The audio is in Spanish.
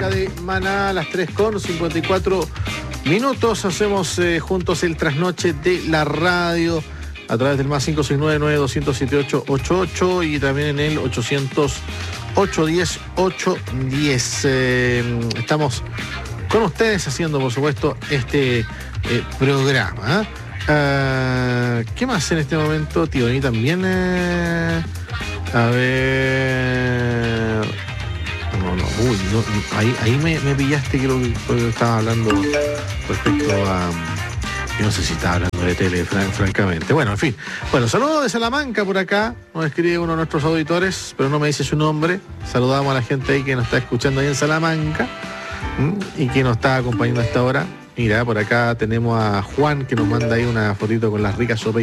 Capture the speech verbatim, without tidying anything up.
Salamanca de Maná, a las tres con cincuenta y cuatro minutos. Hacemos eh, juntos el trasnoche de la radio a través del más cinco seis nueve, nueve dos cero siete, ocho ocho ocho y también en el ochocientos, ochocientos diez, ochocientos diez. Eh, estamos con ustedes haciendo, por supuesto, este eh, programa. Uh, ¿Qué más en este momento, tío? Y también... Eh, a ver... No, no, uy, no, ahí, ahí me, me pillaste, creo que estaba hablando respecto a... Yo no sé si estaba hablando de tele, fran, francamente. Bueno, en fin. Bueno, saludos de Salamanca por acá. Nos escribe uno de nuestros auditores, pero no me dice su nombre. Saludamos a la gente ahí que nos está escuchando ahí en Salamanca, ¿m? Y que nos está acompañando a esta hora. Mira, por acá tenemos a Juan que nos manda ahí una fotito con las ricas sopas